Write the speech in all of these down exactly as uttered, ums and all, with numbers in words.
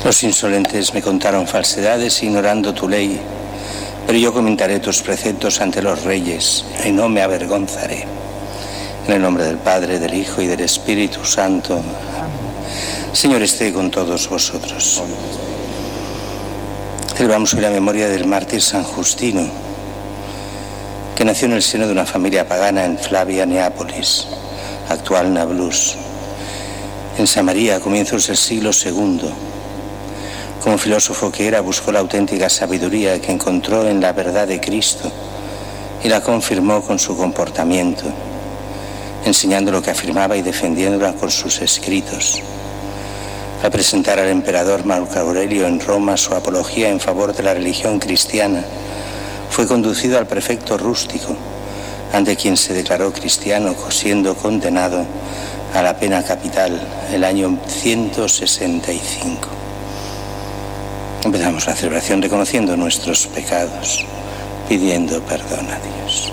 Los insolentes me contaron falsedades ignorando tu ley, pero yo comentaré tus preceptos ante los reyes y no me avergonzaré. En el nombre del Padre, del Hijo y del Espíritu Santo. Señor, esté con todos vosotros. Celebramos hoy la memoria del mártir San Justino, que nació en el seno de una familia pagana en Flavia, Neápolis, actual Nablus, en Samaria a comienzos del siglo segundo. Como filósofo que era, buscó la auténtica sabiduría que encontró en la verdad de Cristo y la confirmó con su comportamiento, enseñando lo que afirmaba y defendiéndola con sus escritos. Al presentar al emperador Marco Aurelio en Roma su apología en favor de la religión cristiana, fue conducido al prefecto rústico, ante quien se declaró cristiano, siendo condenado a la pena capital el año ciento sesenta y cinco. Empezamos la celebración reconociendo nuestros pecados, pidiendo perdón a Dios.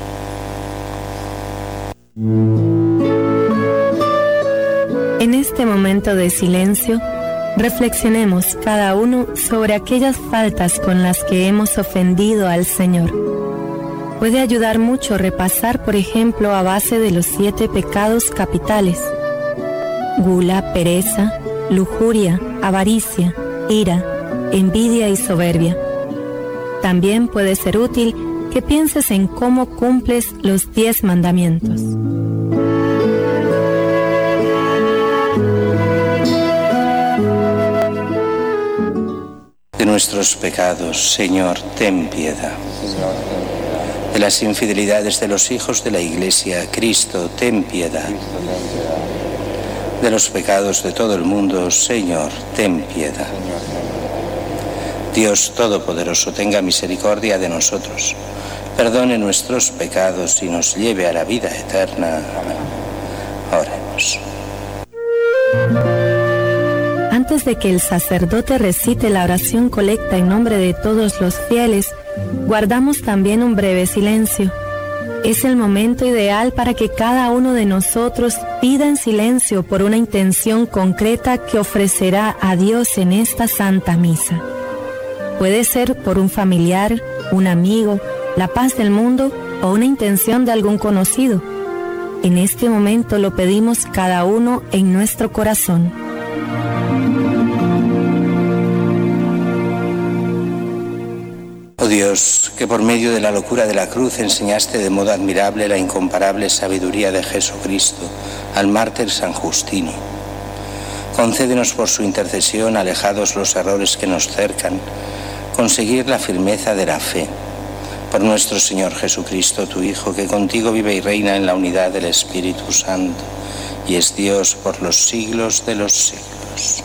En este momento de silencio, reflexionemos cada uno sobre aquellas faltas con las que hemos ofendido al Señor. Puede ayudar mucho repasar, por ejemplo, a base de los siete pecados capitales: gula, pereza, lujuria, avaricia, ira, envidia y soberbia. También puede ser útil que pienses en cómo cumples los diez mandamientos. De nuestros pecados, Señor, ten piedad. De las infidelidades de los hijos de la Iglesia, Cristo, ten piedad. De los pecados de todo el mundo, Señor, ten piedad. Dios Todopoderoso, tenga misericordia de nosotros, perdone nuestros pecados y nos lleve a la vida eterna. Oremos. Antes de que el sacerdote recite la oración colecta en nombre de todos los fieles, guardamos también un breve silencio. Es el momento ideal para que cada uno de nosotros pida en silencio por una intención concreta que ofrecerá a Dios en esta Santa Misa. Puede ser por un familiar, un amigo, la paz del mundo o una intención de algún conocido. En este momento lo pedimos cada uno en nuestro corazón. Oh Dios, que por medio de la locura de la cruz enseñaste de modo admirable la incomparable sabiduría de Jesucristo al mártir San Justino, concédenos por su intercesión, alejados los errores que nos cercan, conseguir la firmeza de la fe. Por nuestro Señor Jesucristo, tu Hijo, que contigo vive y reina en la unidad del Espíritu Santo, y es Dios por los siglos de los siglos.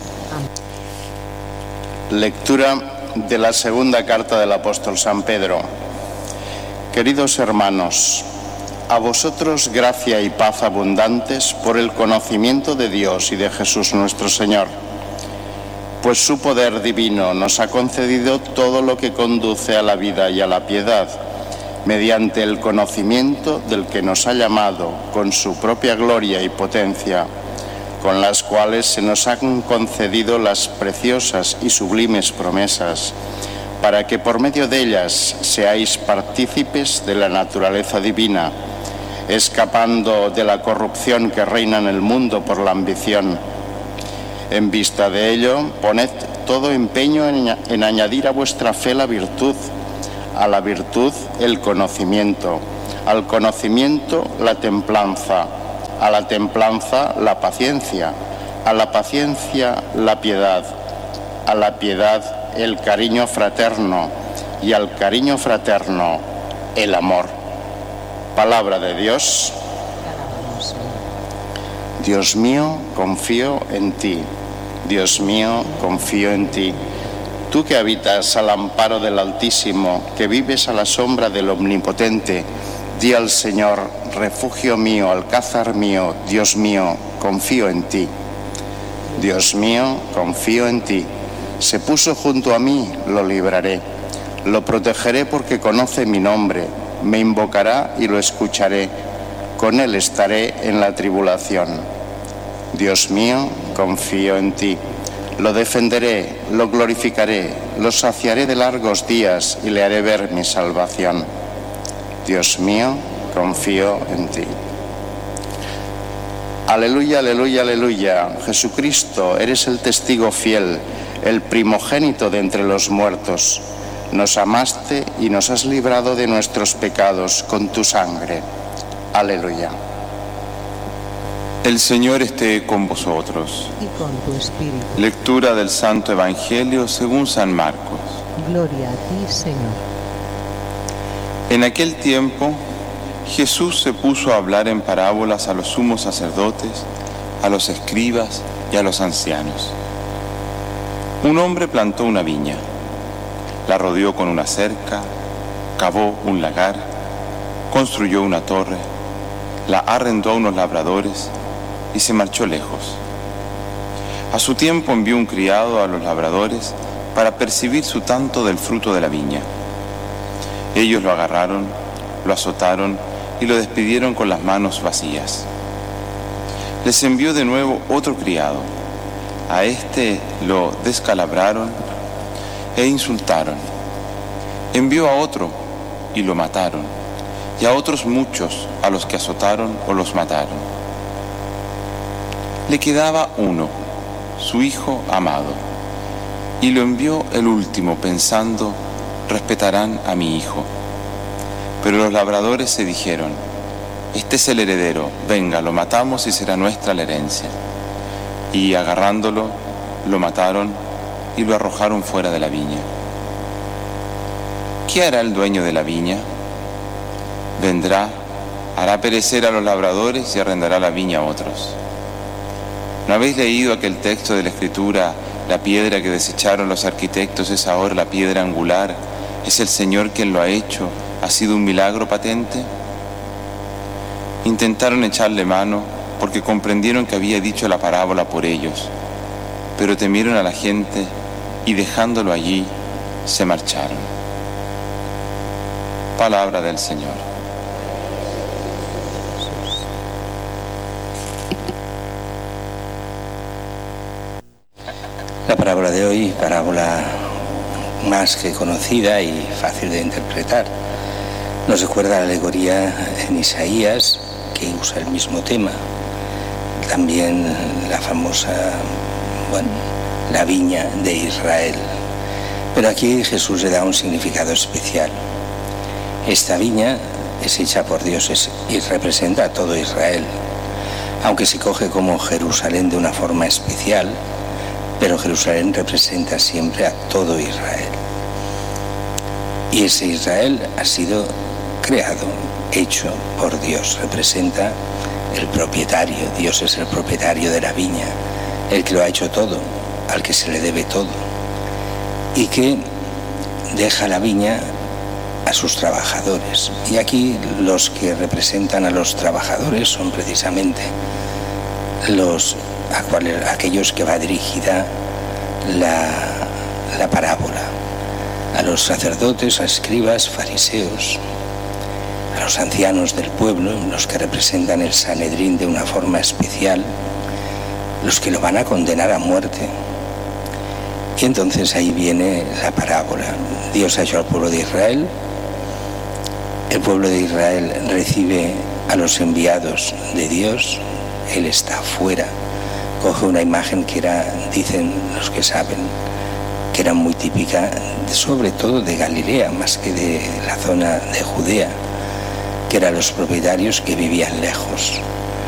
Lectura de la segunda carta del apóstol San Pedro. Queridos hermanos, a vosotros gracia y paz abundantes por el conocimiento de Dios y de Jesús nuestro Señor, pues su poder divino nos ha concedido todo lo que conduce a la vida y a la piedad, mediante el conocimiento del que nos ha llamado con su propia gloria y potencia, con las cuales se nos han concedido las preciosas y sublimes promesas, para que por medio de ellas seáis partícipes de la naturaleza divina, escapando de la corrupción que reina en el mundo por la ambición. En vista de ello, poned todo empeño en, en añadir a vuestra fe la virtud, a la virtud el conocimiento, al conocimiento la templanza, a la templanza la paciencia, a la paciencia la piedad, a la piedad el cariño fraterno y al cariño fraterno el amor. Palabra de Dios. Dios mío, confío en ti. Dios mío, confío en ti. Tú que habitas al amparo del Altísimo, que vives a la sombra del Omnipotente, di al Señor, refugio mío, alcázar mío, Dios mío, confío en ti. Dios mío, confío en ti. Se puso junto a mí, lo libraré. Lo protegeré porque conoce mi nombre. Me invocará y lo escucharé. Con él estaré en la tribulación. Dios mío, confío en ti. Lo defenderé, lo glorificaré, lo saciaré de largos días y le haré ver mi salvación. Dios mío, confío en ti. Aleluya, aleluya, aleluya. Jesucristo, eres el testigo fiel, el primogénito de entre los muertos. Nos amaste y nos has librado de nuestros pecados con tu sangre. Aleluya. El Señor esté con vosotros. Y con tu espíritu. Lectura del Santo Evangelio según San Marcos. Gloria a ti, Señor. En aquel tiempo, Jesús se puso a hablar en parábolas a los sumos sacerdotes, a los escribas y a los ancianos. Un hombre plantó una viña, la rodeó con una cerca, cavó un lagar, construyó una torre, la arrendó a unos labradores y se marchó lejos. A su tiempo envió un criado a los labradores para percibir su tanto del fruto de la viña. Ellos lo agarraron, lo azotaron y lo despidieron con las manos vacías. Les envió de nuevo otro criado. A este lo descalabraron e insultaron. Envió a otro y lo mataron, y a otros muchos a los que azotaron o los mataron. Le quedaba uno, su hijo amado, y lo envió el último pensando, respetarán a mi hijo. Pero los labradores se dijeron, este es el heredero, venga, lo matamos y será nuestra la herencia. Y agarrándolo, lo mataron y lo arrojaron fuera de la viña. ¿Qué hará el dueño de la viña? Vendrá, hará perecer a los labradores y arrendará la viña a otros. ¿No habéis leído aquel texto de la Escritura? La piedra que desecharon los arquitectos es ahora la piedra angular. ¿Es el Señor quien lo ha hecho? ¿Ha sido un milagro patente? Intentaron echarle mano porque comprendieron que había dicho la parábola por ellos, pero temieron a la gente y dejándolo allí, se marcharon. Palabra del Señor. La parábola de hoy, parábola más que conocida y fácil de interpretar, nos recuerda la alegoría en Isaías, que usa el mismo tema. También la famosa, bueno, la viña de Israel. Pero aquí Jesús le da un significado especial. Esta viña es hecha por Dios y representa a todo Israel, aunque se coge como Jerusalén de una forma especial, pero Jerusalén representa siempre a todo Israel. Y ese Israel ha sido creado, hecho por Dios, representa el propietario. Dios es el propietario de la viña, el que lo ha hecho todo, al que se le debe todo, y que deja la viña a sus trabajadores. Y aquí los que representan a los trabajadores son precisamente los a cuales, aquellos que va dirigida la, la parábola, a los sacerdotes, a escribas, fariseos, a los ancianos del pueblo, los que representan el Sanedrín de una forma especial, los que lo van a condenar a muerte. Y entonces ahí viene la parábola. Dios ha hecho al pueblo de Israel, el pueblo de Israel recibe a los enviados de Dios, Él está fuera. Coge una imagen que era, dicen los que saben, que era muy típica, sobre todo de Galilea, más que de la zona de Judea, que eran los propietarios que vivían lejos.